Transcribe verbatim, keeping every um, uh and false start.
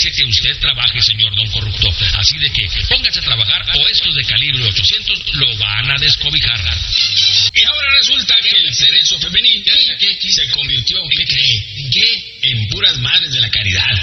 merece que usted trabaje, señor don corrupto. Así de que póngase a trabajar o estos de calibre ochocientos lo van a descobijar. Y ahora resulta que el cerezo femenil ¿Qué? ¿Qué? ¿Qué? se convirtió, ¿qué cree? ¿En qué? En puras madres de la caridad.